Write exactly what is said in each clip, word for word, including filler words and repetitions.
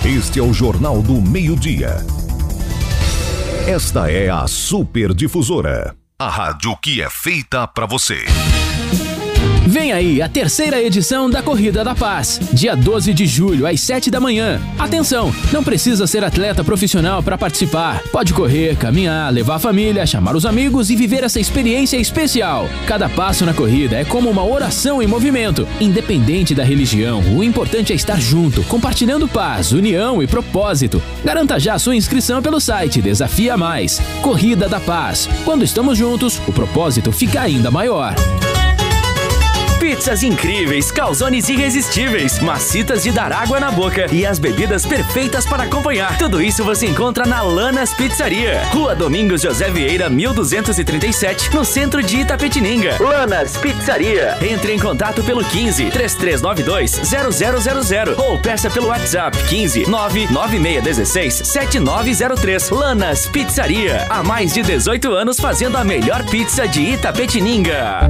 Este é o Jornal do Meio-Dia. Esta é a Super Difusora, a rádio que é feita pra você. Vem aí a terceira edição da Corrida da Paz, dia doze de julho, às sete da manhã. Atenção, não precisa ser atleta profissional para participar. Pode correr, caminhar, levar a família, chamar os amigos e viver essa experiência especial. Cada passo na corrida é como uma oração em movimento. Independente da religião, o importante é estar junto, compartilhando paz, união e propósito. Garanta já sua inscrição pelo site Desafia Mais. Corrida da Paz. Quando estamos juntos, o propósito fica ainda maior. Pizzas incríveis, calzones irresistíveis, macitas de dar água na boca e as bebidas perfeitas para acompanhar. Tudo isso você encontra na Lanas Pizzaria. Rua Domingos José Vieira, mil duzentos e trinta e sete, no centro de Itapetininga. Lanas Pizzaria. Entre em contato pelo quinze, três três nove dois, zero zero zero zero ou peça pelo WhatsApp quinze, nove nove seis um seis, sete nove zero três. Lanas Pizzaria. Há mais de dezoito anos fazendo a melhor pizza de Itapetininga.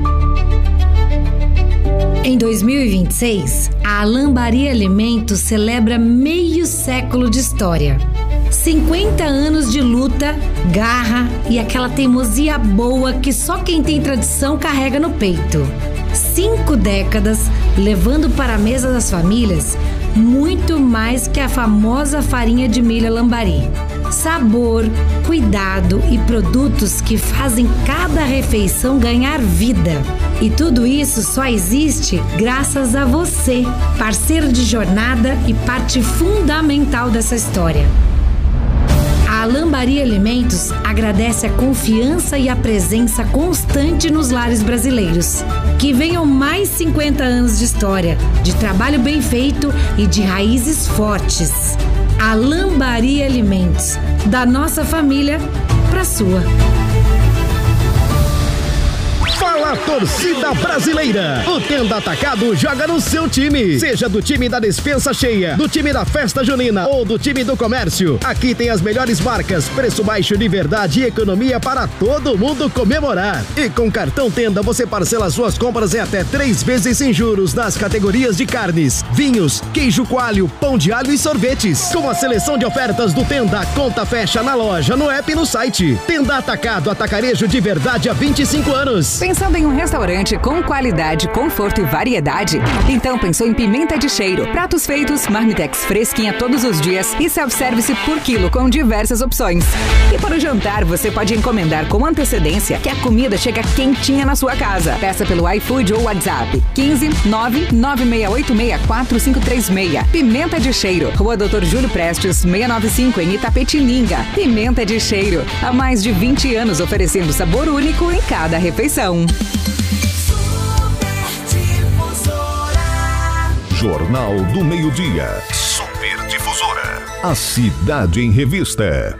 Em dois mil e vinte e seis, a Lambari Alimentos celebra meio século de história. cinquenta anos de luta, garra e aquela teimosia boa que só quem tem tradição carrega no peito. Cinco décadas levando para a mesa das famílias muito mais que a famosa farinha de milho Lambari. Sabor, cuidado e produtos que fazem cada refeição ganhar vida. E tudo isso só existe graças a você, parceiro de jornada e parte fundamental dessa história. A Lambari Alimentos agradece a confiança e a presença constante nos lares brasileiros. Que venham mais cinquenta anos de história, de trabalho bem feito e de raízes fortes. A Lambari Alimentos, da nossa família para a sua. Fala, torcida brasileira! O Tenda Atacado joga no seu time. Seja do time da despensa cheia, do time da festa junina ou do time do comércio. Aqui tem as melhores marcas, preço baixo de verdade e economia para todo mundo comemorar. E com cartão Tenda você parcela suas compras em até três vezes sem juros nas categorias de carnes, vinhos, queijo coalho, pão de alho e sorvetes. Com a seleção de ofertas do Tenda, conta fecha na loja, no app e no site. Tenda Atacado, atacarejo de verdade há vinte e cinco anos. Pensando em um restaurante com qualidade, conforto e variedade? Então pensou em Pimenta de Cheiro. Pratos feitos, marmitex fresquinha todos os dias e self-service por quilo com diversas opções. E para o jantar, você pode encomendar com antecedência que a comida chega quentinha na sua casa. Peça pelo iFood ou WhatsApp quinze, nove nove seis oito seis quatro cinco três seis. Pimenta de Cheiro. Rua doutor Júlio Prestes, seiscentos e noventa e cinco em Itapetininga. Pimenta de Cheiro. Há mais de vinte anos oferecendo sabor único em cada refeição. Jornal do Meio-Dia. Super Difusora. A Cidade em Revista.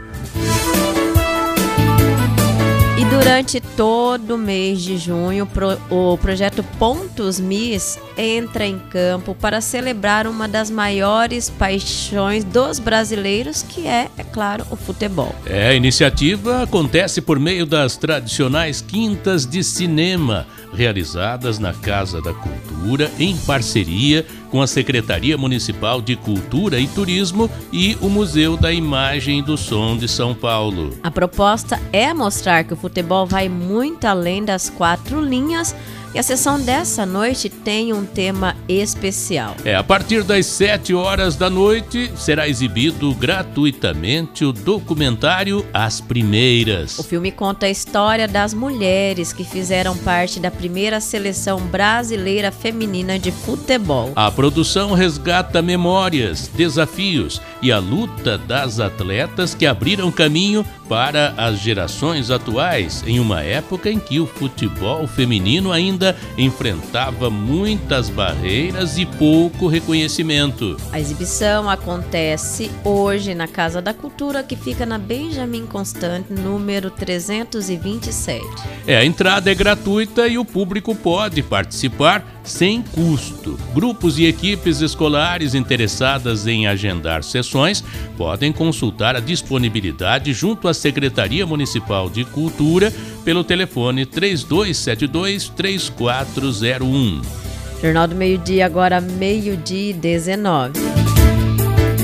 E durante todo o mês de junho, o projeto Pontos Miss entra em campo para celebrar uma das maiores paixões dos brasileiros, que é, é claro, o futebol. É, a iniciativa acontece por meio das tradicionais quintas de cinema, realizadas na Casa da Cultura, em parceria com a Secretaria Municipal de Cultura e Turismo e o Museu da Imagem e do Som de São Paulo. A proposta é mostrar que o futebol vai muito além das quatro linhas, e a sessão dessa noite tem um tema especial. É, a partir das sete horas da noite será exibido gratuitamente o documentário As Primeiras. O filme conta a história das mulheres que fizeram parte da primeira seleção brasileira feminina de futebol. A produção resgata memórias, desafios e a luta das atletas que abriram caminho para as gerações atuais, em uma época em que o futebol feminino ainda enfrentava muitas barreiras e pouco reconhecimento. A exibição acontece hoje na Casa da Cultura, que fica na Benjamin Constant, número trezentos e vinte e sete. É, a entrada é gratuita e o público pode participar sem custo. Grupos e equipes escolares interessadas em agendar sessões podem consultar a disponibilidade junto à Secretaria Municipal de Cultura pelo telefone três dois sete dois, três quatro zero um. Jornal do Meio-Dia, agora meio-dia e dezenove.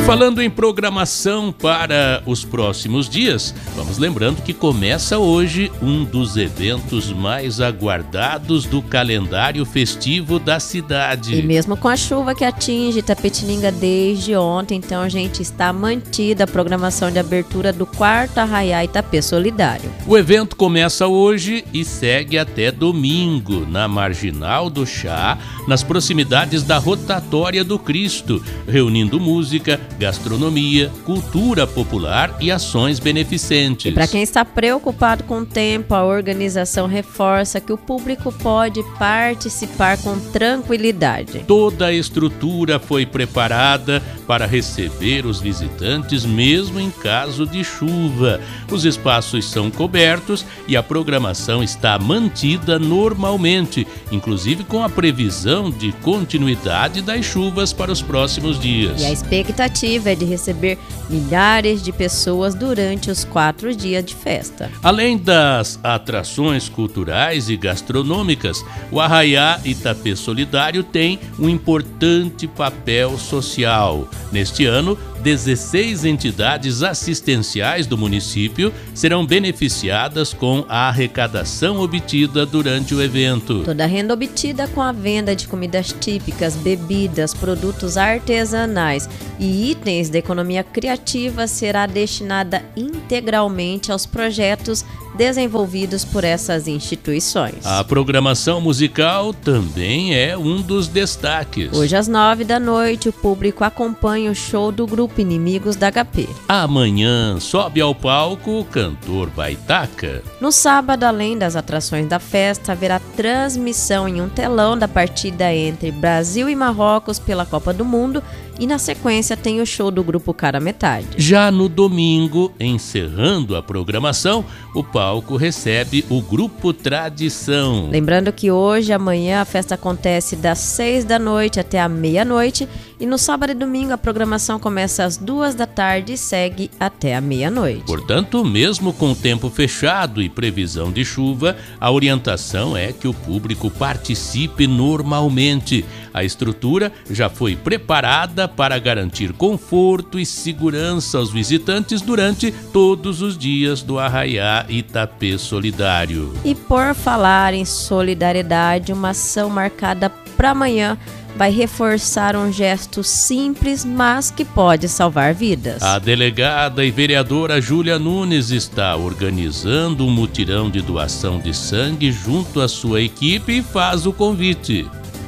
falando em programação para os próximos dias, vamos lembrando que começa hoje um dos eventos mais aguardados do calendário festivo da cidade. E mesmo com a chuva que atinge Itapetininga desde ontem, então, gente, está mantida a programação de abertura do quarto Arraiá Itapê Solidário. O evento começa hoje e segue até domingo, na Marginal do Chá, nas proximidades da Rotatória do Cristo, reunindo música, gastronomia, cultura popular e ações beneficentes. E para quem está preocupado com o tempo, a organização reforça que o público pode participar com tranquilidade. Toda a estrutura foi preparada para receber os visitantes, mesmo em caso de chuva. Os espaços são cobertos e a programação está mantida normalmente, inclusive com a previsão de continuidade das chuvas para os próximos dias. E a expectativa é de receber milhares de pessoas durante os quatro dias de festa. Além das atrações culturais e gastronômicas, o Arraiá Itapê Solidário tem um importante papel social. Neste ano, dezesseis entidades assistenciais do município serão beneficiadas com a arrecadação obtida durante o evento. Toda a renda obtida com a venda de comidas típicas, bebidas, produtos artesanais e itens da economia criativa será destinada integralmente aos projetos desenvolvidos por essas instituições. A programação musical também é um dos destaques. Hoje às nove da noite, o público acompanha o show do grupo Inimigos da H P. Amanhã sobe ao palco o cantor Baitaca. No sábado, além das atrações da festa, haverá transmissão em um telão da partida entre Brasil e Marrocos pela Copa do Mundo e na sequência tem o show do grupo Cara Metade. Já no domingo, encerrando a programação, o palco recebe o grupo Tradição. Lembrando que hoje e amanhã a festa acontece das seis da noite até a meia-noite e no sábado e domingo a programação começa às duas da tarde e segue até a meia-noite. Portanto, mesmo com o tempo fechado e previsão de chuva, a orientação é que o público participe normalmente. A estrutura já foi preparada para garantir conforto e segurança aos visitantes durante todos os dias do Arraiá Itapê Solidário. E por falar em solidariedade, uma ação marcada para amanhã vai reforçar um gesto simples, mas que pode salvar vidas. A delegada e vereadora Júlia Nunes está organizando um mutirão de doação de sangue junto à sua equipe e faz o convite.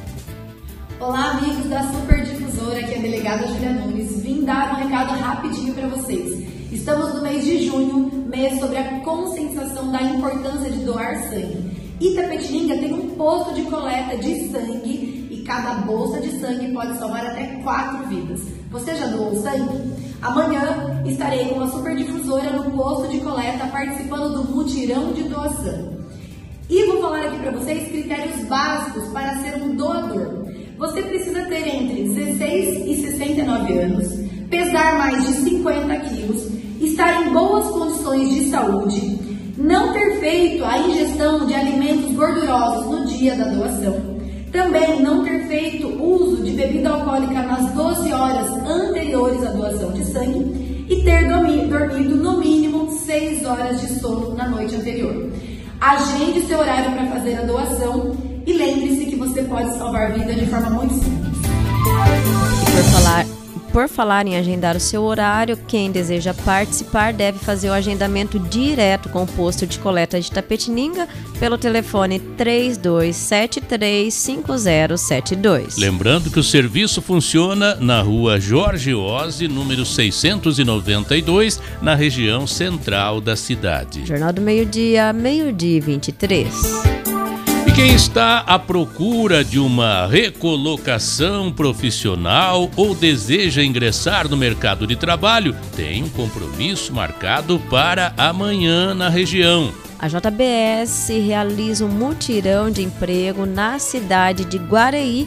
Olá, amigos da Super Difusora, aqui é a delegada Júlia Nunes. Vim dar um recado rapidinho para vocês. Estamos no mês de junho, mês sobre a conscientização da importância de doar sangue. Itapetininga tem um posto de coleta de sangue e cada bolsa de sangue pode salvar até quatro vidas. Você já doou sangue? Amanhã estarei com a Super Difusora no posto de coleta participando do mutirão de doação. E vou falar aqui para vocês critérios básicos para ser um doador. Você precisa ter entre dezesseis e sessenta e nove anos, pesar mais de cinquenta quilos, estar em boas condições de saúde, não ter feito a ingestão de alimentos gordurosos no dia da doação, também não ter feito uso de bebida alcoólica nas doze horas anteriores à doação de sangue e ter dormido no mínimo seis horas de sono na noite anterior. Agende seu horário para fazer a doação e lembre-se que você pode salvar vida de forma muito simples. Por falar, por falar em agendar o seu horário, quem deseja participar deve fazer o agendamento direto com o posto de coleta de Itapetininga pelo telefone três dois sete três cinco zero sete dois. Lembrando que o serviço funciona na rua Jorge Ozzi, número seiscentos e noventa e dois, na região central da cidade. Jornal do Meio-Dia, meio-dia e vinte e três. E quem está à procura de uma recolocação profissional ou deseja ingressar no mercado de trabalho, tem um compromisso marcado para amanhã na região. A J B S realiza um mutirão de emprego na cidade de Guareí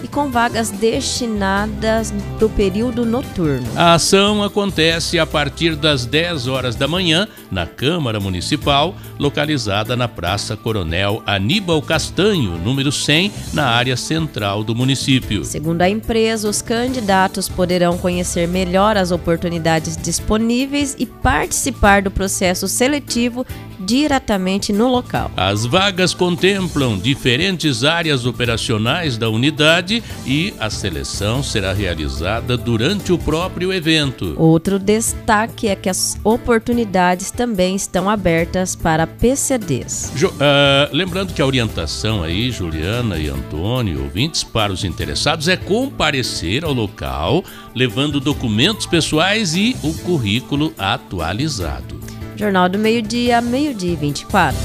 e com vagas destinadas para o período noturno. A ação acontece a partir das dez horas da manhã na Câmara Municipal, localizada na Praça Coronel Aníbal Castanho, número cem, na área central do município. Segundo a empresa, os candidatos poderão conhecer melhor as oportunidades disponíveis e participar do processo seletivo diretamente no local. As vagas contemplam diferentes áreas operacionais da unidade e a seleção será realizada durante o próprio evento. Outro destaque é que as oportunidades também estão abertas para P C Ds. Jo, uh, lembrando que a orientação aí, Juliana e Antônio, ouvintes, para os interessados é comparecer ao local, levando documentos pessoais e o currículo atualizado. Jornal do Meio-Dia, meio-dia e vinte e quatro.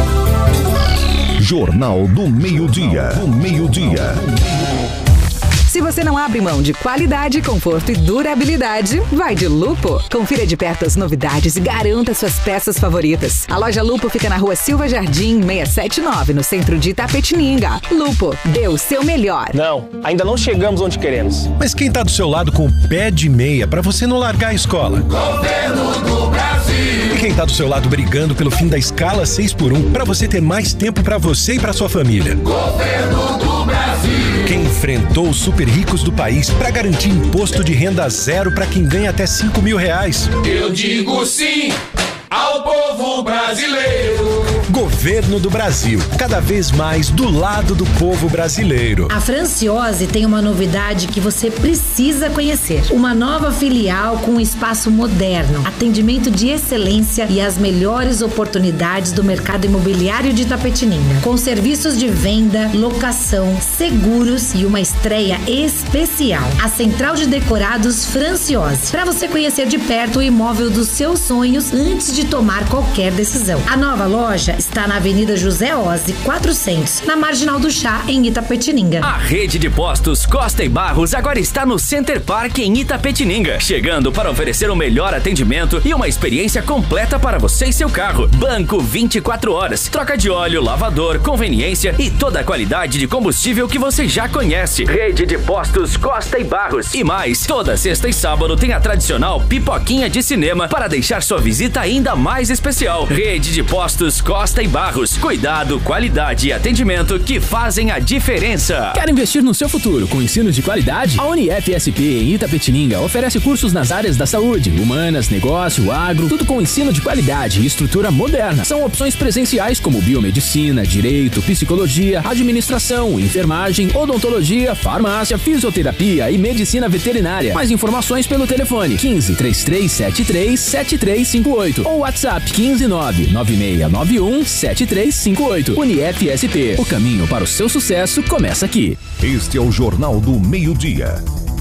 Jornal do Meio-Dia, do Meio-Dia. Se você não abre mão de qualidade, conforto e durabilidade, vai de Lupo. Confira de perto as novidades e garanta suas peças favoritas. A loja Lupo fica na rua Silva Jardim, seiscentos e setenta e nove, no centro de Itapetininga. Lupo, dê o seu melhor. Não, ainda não chegamos onde queremos. Mas quem tá do seu lado com o pé de meia pra você não largar a escola? Governo do Brasil. E quem tá do seu lado brigando pelo fim da escala seis por um pra você ter mais tempo pra você e pra sua família? Governo do Brasil. Quem enfrentou os super ricos do país para garantir imposto de renda zero para quem ganha até cinco mil reais. Eu digo sim ao povo brasileiro. Governo do Brasil, cada vez mais do lado do povo brasileiro. A Franciose tem uma novidade que você precisa conhecer. Uma nova filial com um espaço moderno, atendimento de excelência e as melhores oportunidades do mercado imobiliário de Itapetininga. Com serviços de venda, locação, seguros e uma estreia especial. A Central de Decorados Franciose. Para você conhecer de perto o imóvel dos seus sonhos antes de tomar qualquer decisão. A nova loja está na Avenida José Ozzi, quatrocentos, na Marginal do Chá, em Itapetininga. A rede de postos Costa e Barros agora está no Center Park em Itapetininga, chegando para oferecer o melhor atendimento e uma experiência completa para você e seu carro. Banco vinte e quatro horas, troca de óleo, lavador, conveniência e toda a qualidade de combustível que você já conhece. Rede de postos Costa e Barros. E mais, toda sexta e sábado tem a tradicional pipoquinha de cinema para deixar sua visita ainda mais especial. Rede de postos Costa e Barros. Cuidado, qualidade e atendimento que fazem a diferença. Quer investir no seu futuro com ensino de qualidade? A Unif S P em Itapetininga oferece cursos nas áreas da saúde, humanas, negócio, agro, tudo com ensino de qualidade e estrutura moderna. São opções presenciais como biomedicina, direito, psicologia, administração, enfermagem, odontologia, farmácia, fisioterapia e medicina veterinária. Mais informações pelo telefone quinze, trinta e três setenta e três, setenta e três cinquenta e oito ou WhatsApp quinze, nove nove seis nove um, sete três cinco oito. Unif S P. O caminho para o seu sucesso começa aqui. Este é o Jornal do Meio-Dia.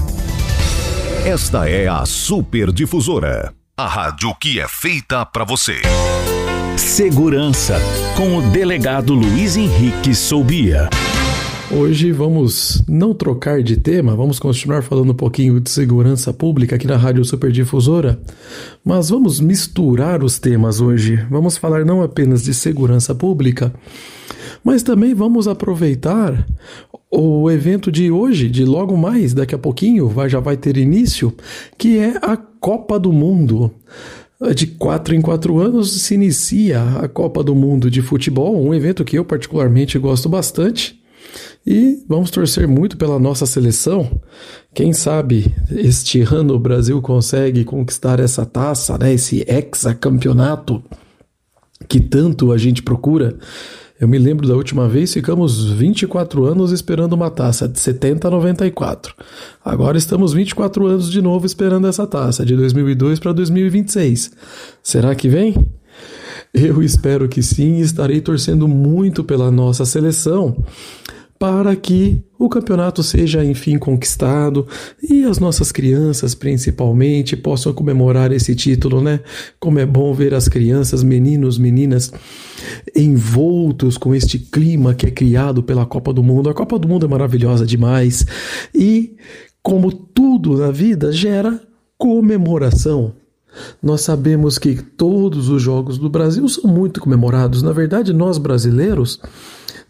Esta é a Super Difusora, a rádio que é feita para você. Segurança, com o delegado Luiz Henrique Soubia. Hoje vamos não trocar de tema, vamos continuar falando um pouquinho de segurança pública aqui na Rádio Super Difusora, mas vamos misturar os temas hoje. Vamos falar não apenas de segurança pública, mas também vamos aproveitar o evento de hoje, de logo mais, daqui a pouquinho, vai, já vai ter início, que é a Copa do Mundo. De quatro em quatro anos se inicia a Copa do Mundo de Futebol, um evento que eu particularmente gosto bastante. E vamos torcer muito pela nossa seleção. Quem sabe este ano o Brasil consegue conquistar essa taça, né? Esse hexacampeonato que tanto a gente procura. Eu me lembro da última vez, ficamos vinte e quatro anos esperando uma taça, de setenta a noventa e quatro. Agora estamos vinte e quatro anos de novo esperando essa taça, de dois mil e dois para dois mil e vinte e seis. Será que vem? Eu espero que sim, e estarei torcendo muito pela nossa seleção para que o campeonato seja, enfim, conquistado e as nossas crianças, principalmente, possam comemorar esse título, né? Como é bom ver as crianças, meninos, meninas, envoltos com este clima que é criado pela Copa do Mundo. A Copa do Mundo é maravilhosa demais e, como tudo na vida, gera comemoração. Nós sabemos que todos os jogos do Brasil são muito comemorados. Na verdade, nós brasileiros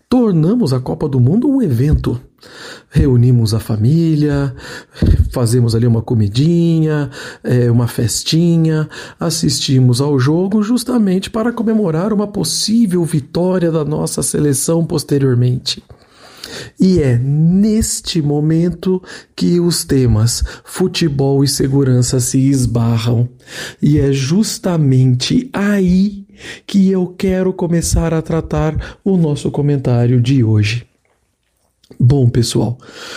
tornamos a Copa do Mundo um evento. Reunimos a família, fazemos ali uma comidinha, é, uma festinha, assistimos ao jogo justamente para comemorar uma possível vitória da nossa seleção posteriormente. E é neste momento que os temas futebol e segurança se esbarram. E é justamente aí que eu quero começar a tratar o nosso comentário de hoje. Bom, pessoal,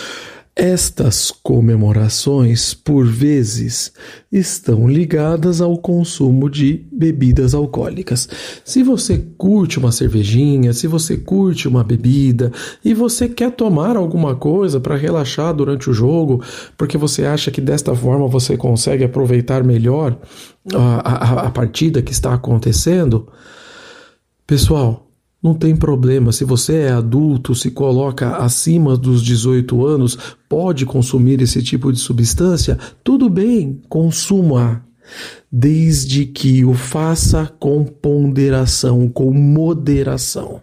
estas comemorações, por vezes, estão ligadas ao consumo de bebidas alcoólicas. Se você curte uma cervejinha, se você curte uma bebida e você quer tomar alguma coisa para relaxar durante o jogo, porque você acha que desta forma você consegue aproveitar melhor a, a, a partida que está acontecendo, pessoal, não tem problema, se você é adulto, se coloca acima dos dezoito anos, pode consumir esse tipo de substância, tudo bem, consuma, desde que o faça com ponderação, com moderação.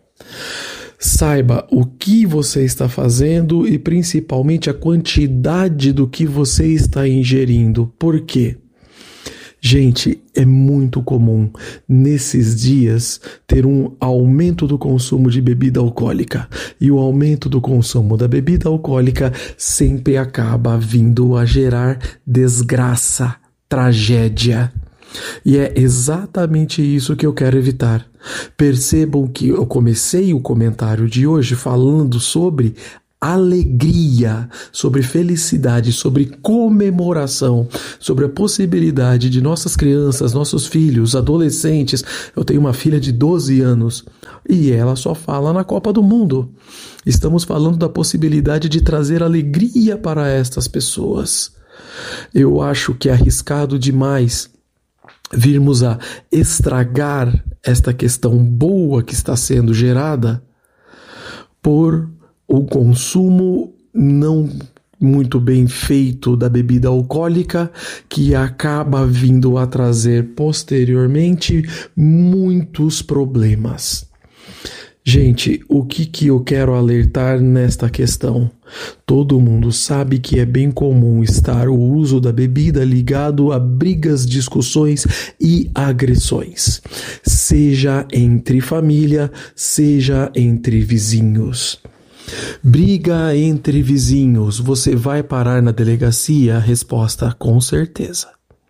Saiba o que você está fazendo e principalmente a quantidade do que você está ingerindo. Por quê? Gente, é muito comum nesses dias ter um aumento do consumo de bebida alcoólica e o aumento do consumo da bebida alcoólica sempre acaba vindo a gerar desgraça, tragédia. E é exatamente isso que eu quero evitar. Percebam que eu comecei o comentário de hoje falando sobre alegria, sobre felicidade, sobre comemoração, sobre a possibilidade de nossas crianças, nossos filhos, adolescentes. Eu tenho uma filha de doze anos e ela só fala na Copa do Mundo. Estamos falando da possibilidade de trazer alegria para estas pessoas. Eu acho que é arriscado demais virmos a estragar esta questão boa que está sendo gerada por o consumo não muito bem feito da bebida alcoólica, que acaba vindo a trazer posteriormente muitos problemas. Gente, o que, que eu quero alertar nesta questão? Todo mundo sabe que é bem comum estar o uso da bebida ligado a brigas, discussões e agressões, seja entre família, seja entre vizinhos. Briga entre vizinhos, você vai parar na delegacia? A resposta, com certeza.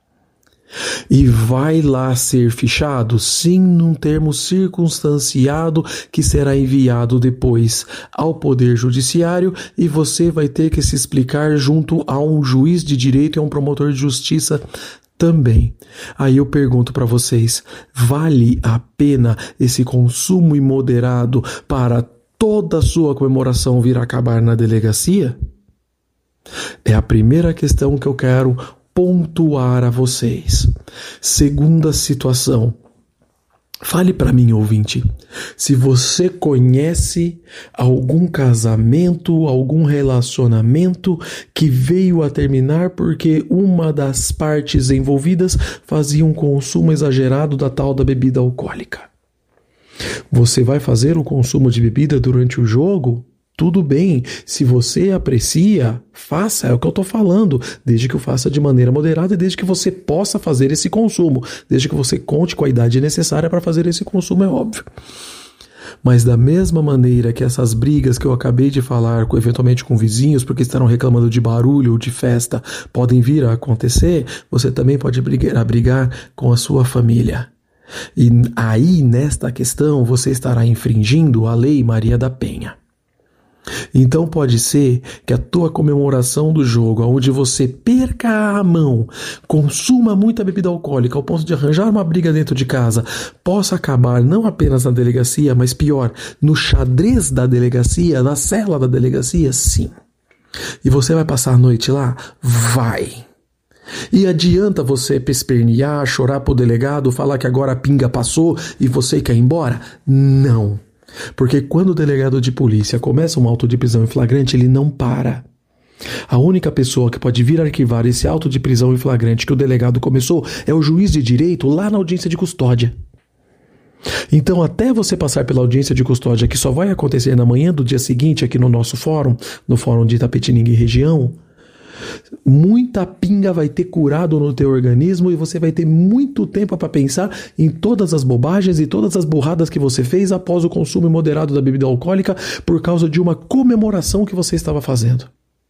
E vai lá ser fichado? Sim, num termo circunstanciado que será enviado depois ao Poder Judiciário e você vai ter que se explicar junto a um juiz de direito e a um promotor de justiça também. Aí eu pergunto para vocês, vale a pena esse consumo imoderado para toda a sua comemoração vir a acabar na delegacia? É a primeira questão que eu quero pontuar a vocês. Segunda situação. Fale para mim, ouvinte, se você conhece algum casamento, algum relacionamento que veio a terminar porque uma das partes envolvidas fazia um consumo exagerado da tal da bebida alcoólica. Você vai fazer o consumo de bebida durante o jogo? Tudo bem, se você aprecia, faça, é o que eu estou falando, desde que o faça de maneira moderada e desde que você possa fazer esse consumo, desde que você conte com a idade necessária para fazer esse consumo, é óbvio. Mas da mesma maneira que essas brigas que eu acabei de falar, eventualmente com vizinhos, porque estarão reclamando de barulho ou de festa, podem vir a acontecer, você também pode brigar, brigar com a sua família. E aí, nesta questão, você estará infringindo a Lei Maria da Penha. Então pode ser que a tua comemoração do jogo, onde você perca a mão, consuma muita bebida alcoólica ao ponto de arranjar uma briga dentro de casa, possa acabar não apenas na delegacia, mas pior, no xadrez da delegacia, na cela da delegacia, sim. E você vai passar a noite lá? Vai. E adianta você pespernear, chorar pro delegado, falar que agora a pinga passou e você quer ir embora? Não. Porque quando o delegado de polícia começa um auto de prisão em flagrante, ele não para. A única pessoa que pode vir arquivar esse auto de prisão em flagrante que o delegado começou é o juiz de direito lá na audiência de custódia. Então, até você passar pela audiência de custódia, que só vai acontecer na manhã do dia seguinte aqui no nosso fórum, no fórum de Itapetininga e região, muita pinga vai ter curado no teu organismo e você vai ter muito tempo para pensar em todas as bobagens e todas as burradas que você fez após o consumo imoderado da bebida alcoólica por causa de uma comemoração que você estava fazendo.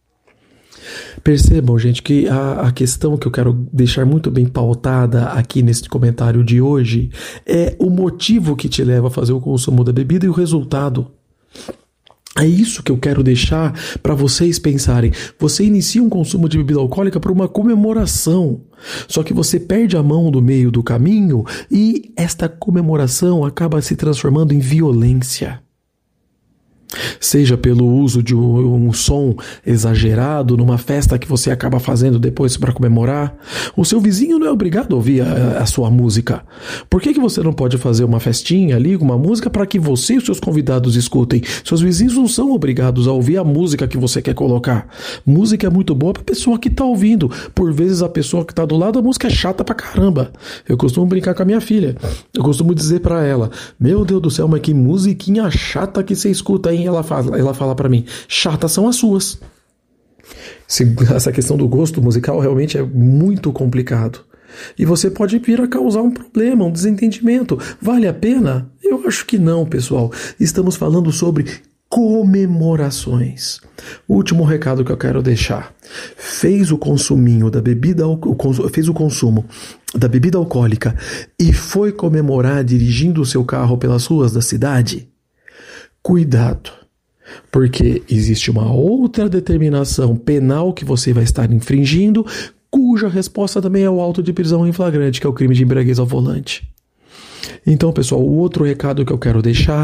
Percebam, gente, que a, a questão que eu quero deixar muito bem pautada aqui nesse comentário de hoje é o motivo que te leva a fazer o consumo da bebida e o resultado. É isso que eu quero deixar para vocês pensarem. Você inicia um consumo de bebida alcoólica por uma comemoração, só que você perde a mão do meio do caminho e esta comemoração acaba se transformando em violência. Seja pelo uso de um, um som exagerado numa festa que você acaba fazendo depois para comemorar. O seu vizinho não é obrigado a ouvir a, a sua música. Por que que você não pode fazer uma festinha ali com uma música para que você e os seus convidados escutem? Seus vizinhos não são obrigados a ouvir a música que você quer colocar. Música é muito boa para a pessoa que está ouvindo. Por vezes a pessoa que está do lado, a música é chata pra caramba. Eu costumo brincar com a minha filha. Eu costumo dizer para ela: meu Deus do céu, mas que musiquinha chata que você escuta, hein? Ela fala, ela fala para mim: chatas são as suas. Essa questão do gosto musical realmente é muito complicado. E você pode vir a causar um problema, um desentendimento. Vale a pena? Eu acho que não, pessoal. Estamos falando sobre comemorações. O último recado que eu quero deixar: fez o consuminho da bebida, fez o consumo da bebida alcoólica e foi comemorar dirigindo o seu carro pelas ruas da cidade? Cuidado, porque existe uma outra determinação penal que você vai estar infringindo, cuja resposta também é o auto de prisão em flagrante, que é o crime de embriaguez ao volante. Então, pessoal, o outro recado que eu quero deixar